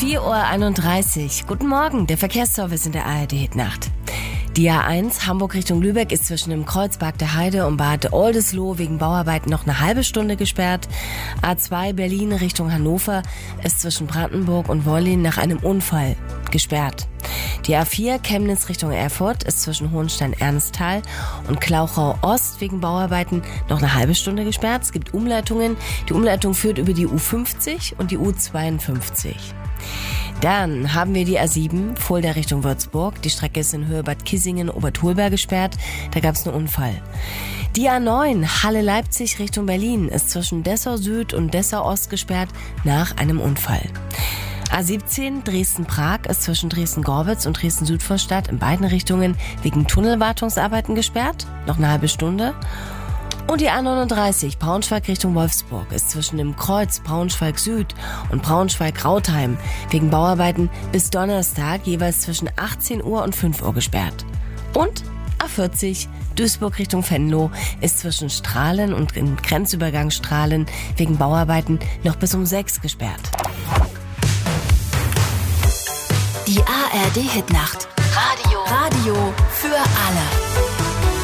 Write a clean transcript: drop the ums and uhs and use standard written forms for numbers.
4:31 Uhr. Guten Morgen, der Verkehrsservice in der ARD-Hitnacht. Die A1 Hamburg Richtung Lübeck ist zwischen dem Kreuzberg der Heide und Bad Oldesloe wegen Bauarbeiten noch eine halbe Stunde gesperrt. A2 Berlin Richtung Hannover ist zwischen Brandenburg und Wollin nach einem Unfall gesperrt. Die A4 Chemnitz Richtung Erfurt ist zwischen Hohenstein-Ernsthal und Klauchau Ost wegen Bauarbeiten noch eine halbe Stunde gesperrt. Es gibt Umleitungen. Die Umleitung führt über die U50 und die U52. Dann haben wir die A7 Fulda Richtung Würzburg. Die Strecke ist in Höhe Bad Kissingen-Obertolberg gesperrt. Da gab es einen Unfall. Die A9 Halle-Leipzig Richtung Berlin ist zwischen Dessau Süd und Dessau Ost gesperrt nach einem Unfall. A17 Dresden-Prag ist zwischen Dresden-Gorbitz und Dresden-Südvorstadt in beiden Richtungen wegen Tunnelwartungsarbeiten gesperrt. Noch eine halbe Stunde. Und die A39 Braunschweig Richtung Wolfsburg ist zwischen dem Kreuz Braunschweig Süd und Braunschweig-Rautheim wegen Bauarbeiten bis Donnerstag jeweils zwischen 18 Uhr und 5 Uhr gesperrt. Und A40 Duisburg Richtung Venlo ist zwischen Strahlen und im Grenzübergang Strahlen wegen Bauarbeiten noch bis um 6 gesperrt. Die ARD-Hitnacht. Radio für alle.